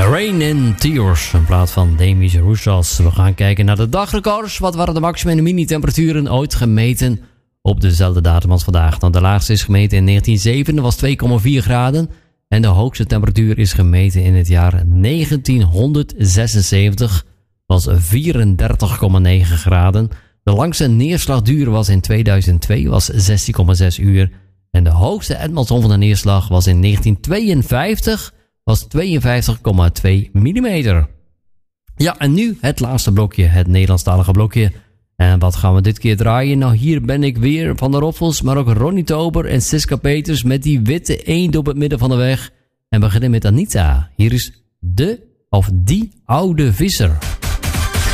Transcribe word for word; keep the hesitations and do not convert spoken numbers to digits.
Rain in Tears, in plaats van Demis Roussos. We gaan kijken naar de dagrecords. Wat waren de maximum en de mini-temperaturen ooit gemeten op dezelfde datum als vandaag? Nou, de laagste is gemeten in negentien zeven, dat was twee komma vier graden. En de hoogste temperatuur is gemeten in het jaar negentienhonderdzesenzeventig, was vierendertig komma negen graden. De langste neerslagduur was in tweeduizend twee, was zestien komma zes uur. En de hoogste etmason van de neerslag was in negentien tweeënvijftig, was tweeënvijftig komma twee millimeter. Ja, en nu het laatste blokje, het Nederlandstalige blokje. En wat gaan we dit keer draaien? Nou, hier ben ik weer, Van de Roffels, maar ook Ronnie Tober en Siska Peters met die witte eend op het midden van de weg. En we beginnen met Anita. Hier is de, of die oude visser.